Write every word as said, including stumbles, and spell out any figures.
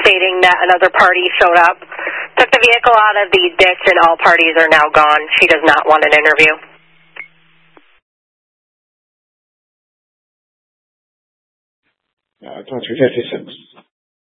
stating that another party showed up, took the vehicle out of the ditch, and all parties are now gone. She does not want an interview. Uh, twenty-three fifty-six.